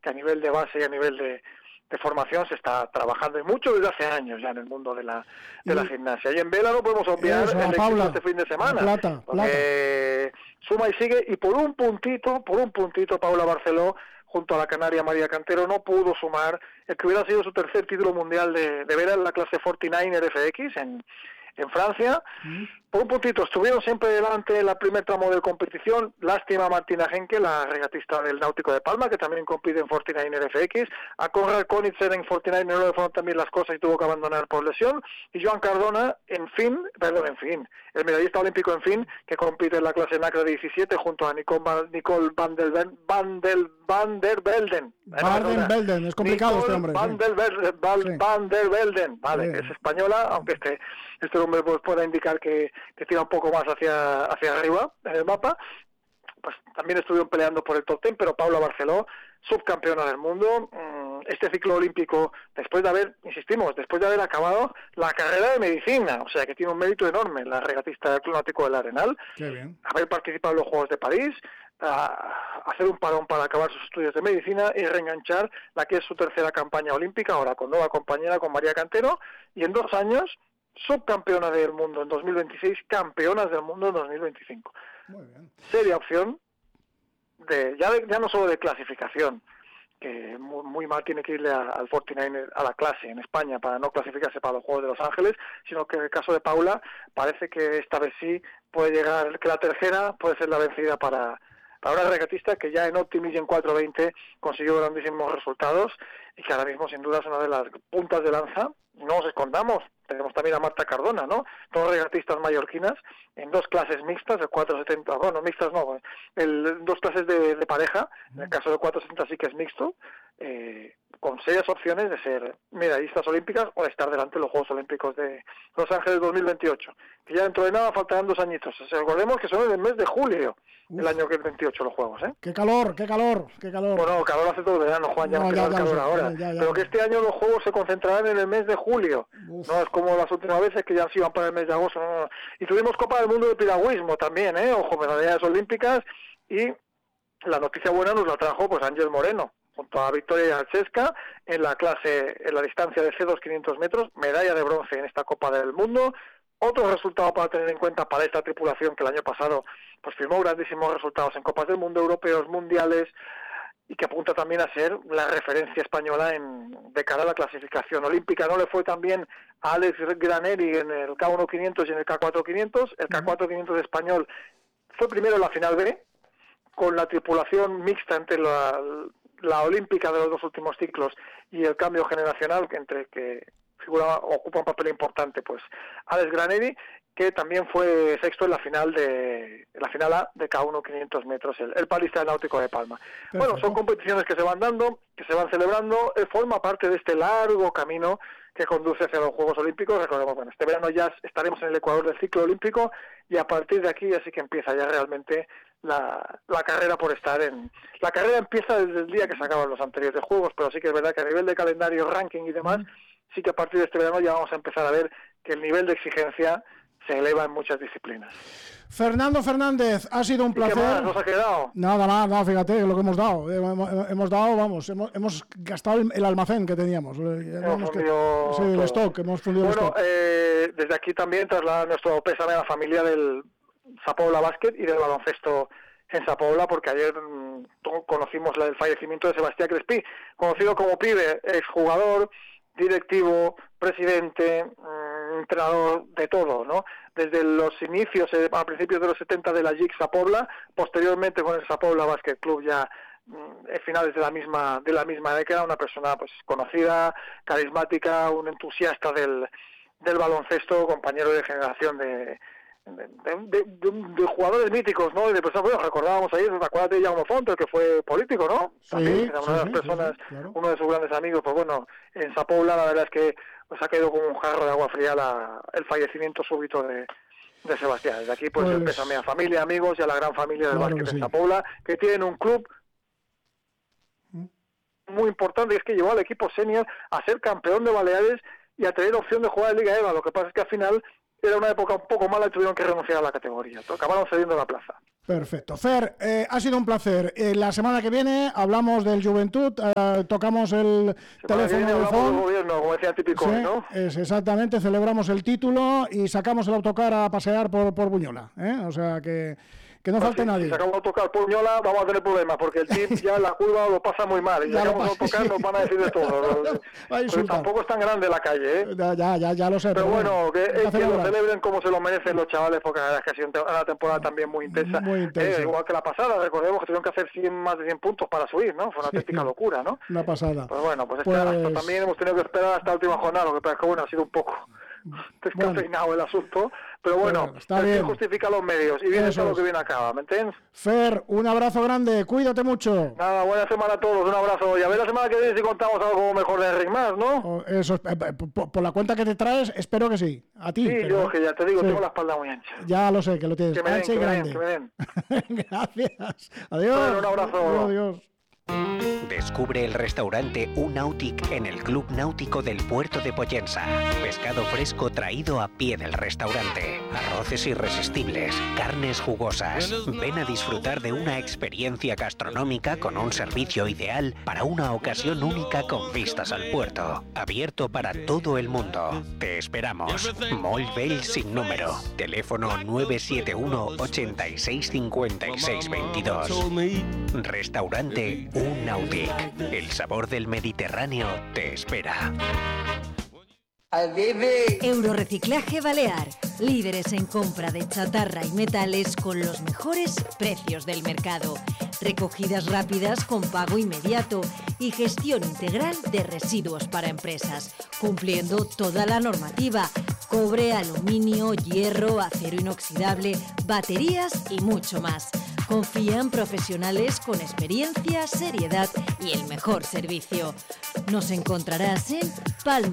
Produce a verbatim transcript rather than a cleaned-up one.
que a nivel de base y a nivel de, de formación se está trabajando y mucho desde hace años ya en el mundo de la de la gimnasia. Y en vela no podemos obviar Eso, el éxito Paula, este fin de semana. plata, Porque suma y sigue, y por un puntito, por un puntito, Paula Barceló, junto a la canaria María Cantero, no pudo sumar el que hubiera sido su tercer título mundial de, de vela en la clase cuarenta y nueve R F X en, en Francia. Mm. Por un puntito, estuvieron siempre delante en la primer tramo de competición. Lástima a Martina Henke, la regatista del Náutico de Palma, que también compite en cuarenta y nueve R F X. A Conrad Konitzer en cuarenta y nueve no le fueron también las cosas y tuvo que abandonar por lesión. Y Joan Cardona, en fin, perdón, en fin, el medallista olímpico en fin, que compite en la clase NACRA diecisiete junto a Nicole, Nicole van der, van der, van der Velden. Van der Velden, es complicado Nicole este hombre. Van, sí. der, Ver, van, sí. van der Velden, vale, sí. que es española, aunque este, este hombre pues, pueda indicar que que tira un poco más hacia hacia arriba en el mapa. Pues también estuvieron peleando por el top ten, pero Paula Barceló, subcampeona del mundo, este ciclo olímpico, después de haber, insistimos, después de haber acabado la carrera de medicina, o sea que tiene un mérito enorme la regatista del Club Náutico del Arenal, Qué bien. haber participado en los Juegos de París, a hacer un parón para acabar sus estudios de medicina y reenganchar la que es su tercera campaña olímpica, ahora con nueva compañera, con María Cantero, y en dos años subcampeona del mundo en dos mil veintiséis, campeonas del mundo en dos mil veinticinco. Muy bien. Seria opción de ya, de, ya no solo de clasificación, que muy, muy mal tiene que irle a, al cuarenta y nueve a la clase en España para no clasificarse para los Juegos de Los Ángeles, sino que en el caso de Paula parece que esta vez sí puede llegar, que la tercera puede ser la vencida para, para una regatista que ya en Optimis y en cuatro veinte consiguió grandísimos resultados y que ahora mismo sin duda es una de las puntas de lanza. No nos escondamos, tenemos también a Marta Cardona, ¿no? Dos regatistas mallorquinas en dos clases mixtas, el cuatrocientos setenta, bueno, mixtas no, el, dos clases de, de pareja, en el caso del cuatrocientos setenta sí que es mixto, eh, con serias opciones de ser medallistas olímpicas o de estar delante de los Juegos Olímpicos de Los Ángeles dos mil veintiocho, que ya dentro de nada faltarán dos añitos. O sea, recordemos que son en el mes de julio, Uf. el año que es veintiocho los Juegos, ¿eh? ¡Qué calor, qué calor, qué calor! Bueno, calor hace todo el verano, Juan, ya no, no ya, ya, calor ya, ahora. Ya, ya, Pero que este año los Juegos se concentrarán en el mes de julio. Uf. No es como las últimas veces que ya se iban para el mes de agosto. No, no. Y tuvimos Copa del Mundo de Piragüismo también, ¿eh? Ojo, medallas olímpicas. Y la noticia buena nos la trajo pues Ángel Moreno, junto a Victoria Yarchesca, en la clase, en la distancia de C dos quinientos metros, medalla de bronce en esta Copa del Mundo. Otro resultado para tener en cuenta para esta tripulación que el año pasado pues firmó grandísimos resultados en Copas del Mundo, europeos, mundiales, y que apunta también a ser la referencia española en de cara a la clasificación olímpica. No le fue tan bien a Alex Graneri en el K uno quinientos y en el K cuatro quinientos. El K cuatro quinientos español fue primero en la final B, con la tripulación mixta entre la, la olímpica de los dos últimos ciclos y el cambio generacional, entre que figura ocupa un papel importante pues Alex Graneri, que también fue sexto en la final de en la final A de K uno quinientos metros, el, el palista del Náutico de Palma. Perfecto. Bueno, son competiciones que se van dando, que se van celebrando, eh, forma parte de este largo camino que conduce hacia los Juegos Olímpicos. Recordemos, bueno, este verano ya estaremos en el ecuador del ciclo olímpico y a partir de aquí así que empieza ya realmente la, la carrera por estar en... La carrera empieza desde el día que se acaban los anteriores Juegos, pero sí que es verdad que a nivel de calendario, ranking y demás, mm. sí que a partir de este verano ya vamos a empezar a ver que el nivel de exigencia se eleva en muchas disciplinas. Fernando Fernández, ha sido un placer. ¿Qué más nos ha quedado? Nada más, no, fíjate lo que hemos dado. Hemos, hemos dado, vamos, hemos, hemos gastado el, el almacén que teníamos. Hemos fundido que, sí, el stock, hemos fundido bueno, el stock. Eh, desde aquí también trasladar nuestro pésame a la familia del Sapobla Básquet y del baloncesto en Sapobla, porque ayer mmm, conocimos el fallecimiento de Sebastián Crespí, conocido como Pibe, exjugador, directivo, presidente, mmm, entrenador, de todo, ¿no? Desde los inicios, eh, a principios de los setenta de la J I C Sapobla, posteriormente con el Sapobla Basket Club ya mmm, en finales de la misma de la misma década, una persona pues conocida, carismática, un entusiasta del, del baloncesto, compañero de generación de De, de, de, de jugadores míticos, ¿no? Y de personas, bueno, recordábamos ayer, acuérdate de Jaume Fonte, que fue político, ¿no? Sí, También, era una sí, de las sí, personas, sí, sí, claro. Uno de sus grandes amigos, pues bueno, en Sapobla la verdad es que pues ha caído como un jarro de agua fría la, el fallecimiento súbito de, de Sebastián. Desde aquí pues, pues el pésame a familia, amigos y a la gran familia del claro básquet sí. en Sapobla, que tienen un club ¿Mm? muy importante, y es que llevó al equipo senior a ser campeón de Baleares y a tener opción de jugar en Liga EVA. Lo que pasa es que al final era una época un poco mala y tuvieron que renunciar a la categoría. Acabaron cediendo la plaza. Perfecto. Fer, eh, ha sido un placer. Eh, la semana que viene hablamos del Juventud, eh, tocamos el semana teléfono del del gobierno, como decía el típico, sí, ¿no? Es exactamente, celebramos el título y sacamos el autocar a pasear por, por Buñola, ¿eh? O sea que... Que no falte sí, nadie. Si sacamos a tocar Puñola, vamos a tener problemas, porque el team ya en la curva lo pasa muy mal. Y si sacamos a tocar, nos van a decir de todo. Pero tampoco es tan grande la calle, ¿eh? Ya, ya, ya, ya lo sé. Pero, pero bueno, que, es que lo celebren como se lo merecen los chavales, porque la verdad es que ha sido una temporada también muy intensa. Muy intensa. Eh, igual que la pasada, recordemos que tuvieron que hacer cien, más de cien puntos para subir, ¿no? Fue una auténtica sí, locura, ¿no? Una pasada. Pues bueno, pues, pues... Este, también hemos tenido que esperar hasta la última jornada, lo que pasa es que bueno, ha sido un poco... descafeinado bueno. el asunto, pero bueno, bueno está bien. Justifica los medios y viene todo lo que viene acá, ¿me entiendes? Fer, un abrazo grande, cuídate mucho. Nada, buena semana a todos, un abrazo. Y a ver la semana que viene si contamos algo mejor de Enric Mas, ¿no? Oh, eso, eh, por, por la cuenta que te traes, espero que sí. A ti. Sí, pero, yo que ya te digo, sí. tengo la espalda muy ancha. Ya lo sé, que lo tienes que me den, ancha y que grande. Me den, que me den. Gracias. Adiós. Bueno, un abrazo. Adiós. Descubre el restaurante U-Nautic en el Club Náutico del Puerto de Pollensa. Pescado fresco traído a pie del restaurante. Arroces irresistibles, carnes jugosas. Ven a disfrutar de una experiencia gastronómica con un servicio ideal para una ocasión única con vistas al puerto. Abierto para todo el mundo. Te esperamos. Moll Bell sin número. Teléfono nueve siete uno, ochenta y seis, cincuenta y seis, veintidós. Restaurante U-Nautic. El sabor del Mediterráneo te espera. Eurorreciclaje Balear. Líderes en compra de chatarra y metales con los mejores precios del mercado. Recogidas rápidas con pago inmediato y gestión integral de residuos para empresas, cumpliendo toda la normativa. Cobre, aluminio, hierro, acero inoxidable, baterías y mucho más. Confían profesionales con experiencia, seriedad y el mejor servicio. Nos encontrarás en Palma